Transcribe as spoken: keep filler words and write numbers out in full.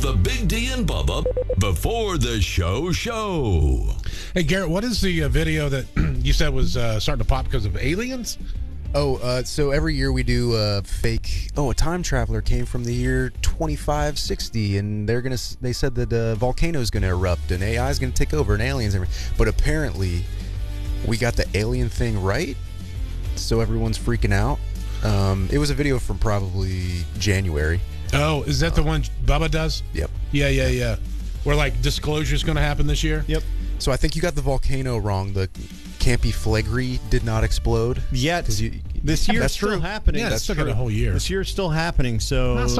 the Big D and Bubba before the show show. Hey, Garrett, what is the uh, video that you said was uh, starting to pop because of aliens? Oh, uh, so every year we do a fake. Oh, a time traveler came from the year twenty-five sixty, and they're gonna. They said that a volcano is gonna erupt, and A I is gonna take over, and aliens. And but apparently, we got the alien thing right, so everyone's freaking out. Um, it was a video from probably January. Oh, is that the one Bubba does? Yep. Yeah, yeah, yeah. Where like disclosure's going to happen this year? Yep. So I think you got the volcano wrong. The Campy Flegree did not explode yet. You, This year that's it's still true. happening. Yeah, That's it's still got a whole year. This year it's still happening. So. Not so